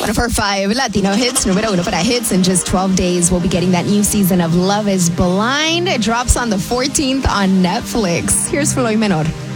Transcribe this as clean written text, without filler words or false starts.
104.5 Latino Hits, número uno para hits. In just 12 days, we'll be getting that new season of Love is Blind. It drops on the 14th on Netflix. Here's Floyd Menor.